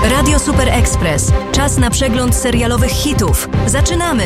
Radio Super Express. Czas na przegląd serialowych hitów. Zaczynamy!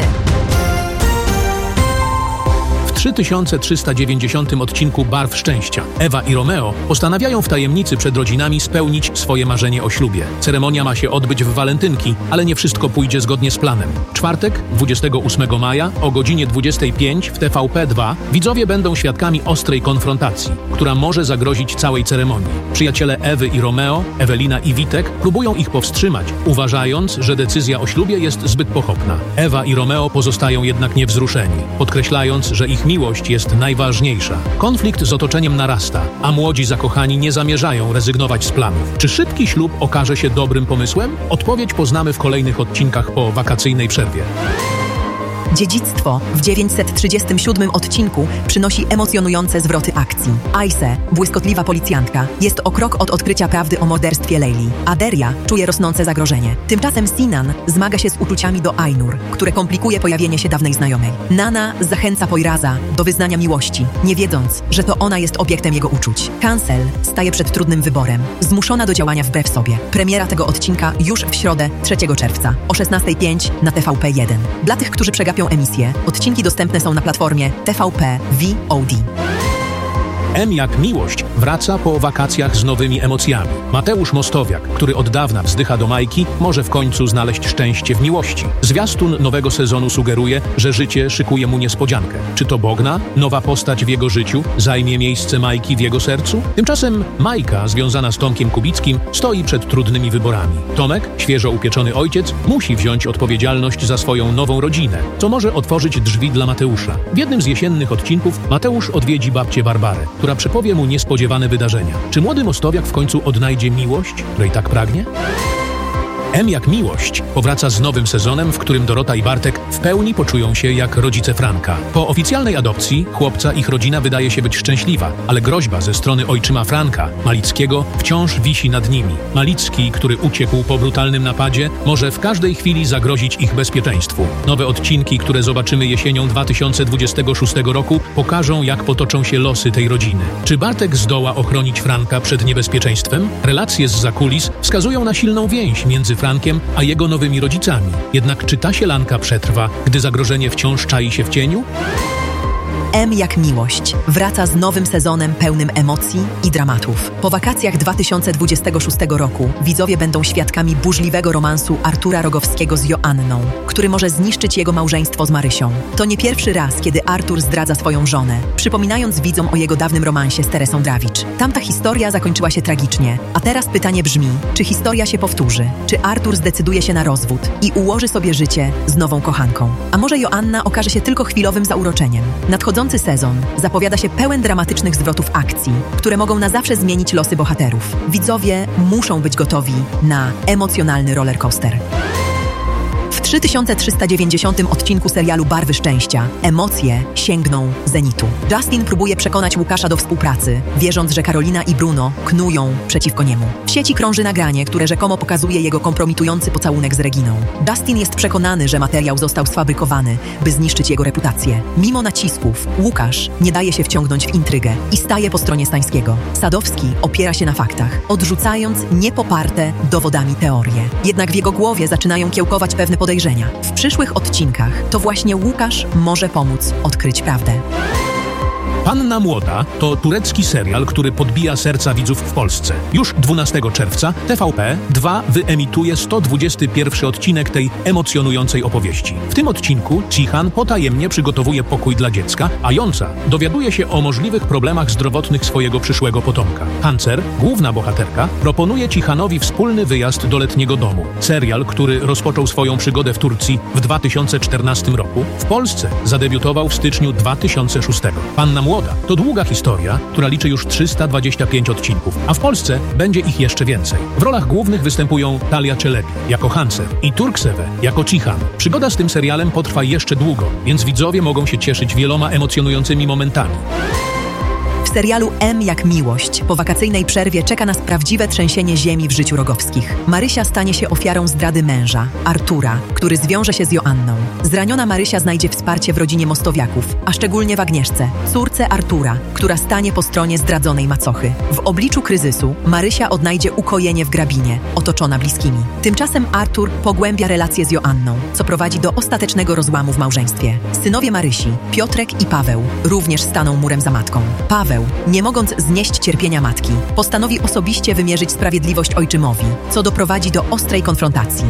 W 3390 odcinku Barw Szczęścia Ewa i Romeo postanawiają w tajemnicy przed rodzinami spełnić swoje marzenie o ślubie. Ceremonia ma się odbyć w walentynki, ale nie wszystko pójdzie zgodnie z planem. Czwartek, 28 maja o godzinie 25 w TVP2 widzowie będą świadkami ostrej konfrontacji, która może zagrozić całej ceremonii. Przyjaciele Ewy i Romeo, Ewelina i Witek, próbują ich powstrzymać, uważając, że decyzja o ślubie jest zbyt pochopna. Ewa i Romeo pozostają jednak niewzruszeni, podkreślając, że ich miłość jest najważniejsza. Konflikt z otoczeniem narasta, a młodzi zakochani nie zamierzają rezygnować z planów. Czy szybki ślub okaże się dobrym pomysłem? Odpowiedź poznamy w kolejnych odcinkach po wakacyjnej przerwie. Dziedzictwo w 937 odcinku przynosi emocjonujące zwroty akcji. Aise, błyskotliwa policjantka, jest o krok od odkrycia prawdy o morderstwie Leili, a Deria czuje rosnące zagrożenie. Tymczasem Sinan zmaga się z uczuciami do Ainur, które komplikuje pojawienie się dawnej znajomej. Nana zachęca Poiraza do wyznania miłości, nie wiedząc, że to ona jest obiektem jego uczuć. Cancel staje przed trudnym wyborem, zmuszona do działania wbrew sobie. Premiera tego odcinka już w środę 3 czerwca o 16:05 na TVP1. Dla tych, którzy przegapią emisję, odcinki dostępne są na platformie TVP VOD. M jak miłość wraca po wakacjach z nowymi emocjami. Mateusz Mostowiak, który od dawna wzdycha do Majki, może w końcu znaleźć szczęście w miłości. Zwiastun nowego sezonu sugeruje, że życie szykuje mu niespodziankę. Czy to Bogna, nowa postać w jego życiu, zajmie miejsce Majki w jego sercu? Tymczasem Majka, związana z Tomkiem Kubickim, stoi przed trudnymi wyborami. Tomek, świeżo upieczony ojciec, musi wziąć odpowiedzialność za swoją nową rodzinę, co może otworzyć drzwi dla Mateusza. W jednym z jesiennych odcinków Mateusz odwiedzi babcię Barbarę, która przepowie mu niespodziewane wydarzenia. Czy młody Mostowiak w końcu odnajdzie miłość, której tak pragnie? M jak miłość powraca z nowym sezonem, w którym Dorota i Bartek w pełni poczują się jak rodzice Franka. Po oficjalnej adopcji chłopca ich rodzina wydaje się być szczęśliwa, ale groźba ze strony ojczyma Franka, Malickiego, wciąż wisi nad nimi. Malicki, który uciekł po brutalnym napadzie, może w każdej chwili zagrozić ich bezpieczeństwu. Nowe odcinki, które zobaczymy jesienią 2026 roku, pokażą, jak potoczą się losy tej rodziny. Czy Bartek zdoła ochronić Franka przed niebezpieczeństwem? Relacje z zakulis wskazują na silną więź między Frankiem a jego nowymi rodzicami. Jednak czy ta sielanka przetrwa, gdy zagrożenie wciąż czai się w cieniu? M jak miłość wraca z nowym sezonem pełnym emocji i dramatów. Po wakacjach 2026 roku widzowie będą świadkami burzliwego romansu Artura Rogowskiego z Joanną, który może zniszczyć jego małżeństwo z Marysią. To nie pierwszy raz, kiedy Artur zdradza swoją żonę, przypominając widzom o jego dawnym romansie z Teresą Drawicz. Tamta historia zakończyła się tragicznie, a teraz pytanie brzmi, czy historia się powtórzy? Czy Artur zdecyduje się na rozwód i ułoży sobie życie z nową kochanką? A może Joanna okaże się tylko chwilowym zauroczeniem? Nadchodzący sezon zapowiada się pełen dramatycznych zwrotów akcji, które mogą na zawsze zmienić losy bohaterów. Widzowie muszą być gotowi na emocjonalny rollercoaster. W 3390 odcinku serialu Barwy Szczęścia emocje sięgną zenitu. Justin próbuje przekonać Łukasza do współpracy, wierząc, że Karolina i Bruno knują przeciwko niemu. W sieci krąży nagranie, które rzekomo pokazuje jego kompromitujący pocałunek z Reginą. Justin jest przekonany, że materiał został sfabrykowany, by zniszczyć jego reputację. Mimo nacisków, Łukasz nie daje się wciągnąć w intrygę i staje po stronie Stańskiego. Sadowski opiera się na faktach, odrzucając niepoparte dowodami teorie. Jednak w jego głowie zaczynają kiełkować pewne podejrzenia. W przyszłych odcinkach to właśnie Łukasz może pomóc odkryć prawdę. Panna Młoda to turecki serial, który podbija serca widzów w Polsce. Już 12 czerwca TVP2 wyemituje 121 odcinek tej emocjonującej opowieści. W tym odcinku Cihan potajemnie przygotowuje pokój dla dziecka, a Jąca dowiaduje się o możliwych problemach zdrowotnych swojego przyszłego potomka. Hancer, główna bohaterka, proponuje Cihanowi wspólny wyjazd do letniego domu. Serial, który rozpoczął swoją przygodę w Turcji w 2014 roku, w Polsce zadebiutował w styczniu 2006. Panna Młoda to długa historia, która liczy już 325 odcinków, a w Polsce będzie ich jeszcze więcej. W rolach głównych występują Talia Czelebi jako Hancer i Turkseve jako Cihan. Przygoda z tym serialem potrwa jeszcze długo, więc widzowie mogą się cieszyć wieloma emocjonującymi momentami. W serialu M jak miłość po wakacyjnej przerwie czeka nas prawdziwe trzęsienie ziemi w życiu Rogowskich. Marysia stanie się ofiarą zdrady męża, Artura, który zwiąże się z Joanną. Zraniona Marysia znajdzie wsparcie w rodzinie Mostowiaków, a szczególnie w Agnieszce, córce Artura, która stanie po stronie zdradzonej macochy. W obliczu kryzysu Marysia odnajdzie ukojenie w Grabinie, otoczona bliskimi. Tymczasem Artur pogłębia relacje z Joanną, co prowadzi do ostatecznego rozłamu w małżeństwie. Synowie Marysi, Piotrek i Paweł, również staną murem za matką. Paweł, nie mogąc znieść cierpienia matki, postanowi osobiście wymierzyć sprawiedliwość ojczymowi, co doprowadzi do ostrej konfrontacji.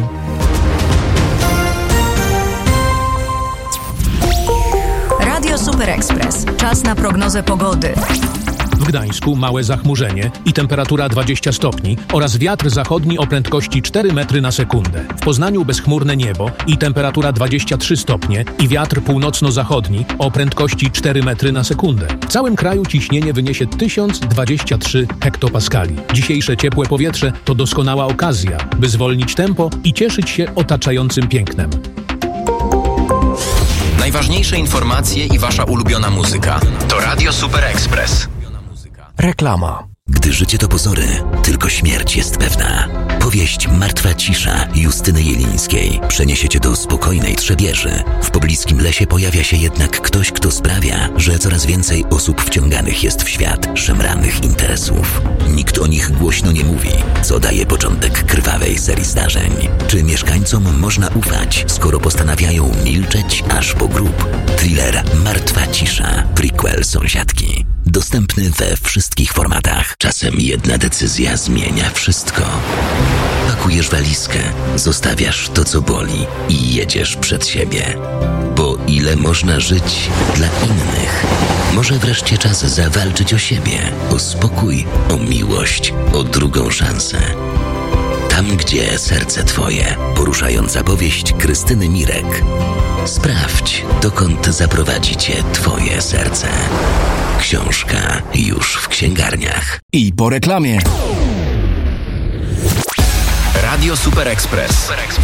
Radio Super Express. Czas na prognozę pogody. W Gdańsku małe zachmurzenie i temperatura 20 stopni oraz wiatr zachodni o prędkości 4 metry na sekundę. W Poznaniu bezchmurne niebo i temperatura 23 stopnie i wiatr północno-zachodni o prędkości 4 metry na sekundę. W całym kraju ciśnienie wyniesie 1023 hektopaskali. Dzisiejsze ciepłe powietrze to doskonała okazja, by zwolnić tempo i cieszyć się otaczającym pięknem. Najważniejsze informacje i wasza ulubiona muzyka to Radio Super Express. Reklama. Gdy życie to pozory, tylko śmierć jest pewna. Powieść Martwa cisza Justyny Jelińskiej przeniesie cię do spokojnej Trzebieży. W pobliskim lesie pojawia się jednak ktoś, kto sprawia, że coraz więcej osób wciąganych jest w świat szemranych interesów. Nikt o nich głośno nie mówi, co daje początek krwawej serii zdarzeń. Czy mieszkańcom można ufać, skoro postanawiają milczeć aż po grób? Thriller Martwa cisza, prequel Sąsiadki. Dostępny we wszystkich formatach. Czasem jedna decyzja zmienia wszystko. Pakujesz walizkę, zostawiasz to, co boli i jedziesz przed siebie. Bo ile można żyć dla innych? Może wreszcie czas zawalczyć o siebie, o spokój, o miłość, o drugą szansę. Tam, gdzie serce twoje. Poruszająca powieść Krystyny Mirek. Sprawdź, dokąd zaprowadzi cię twoje serce. Książka już w księgarniach. I po reklamie. Radio Super Express.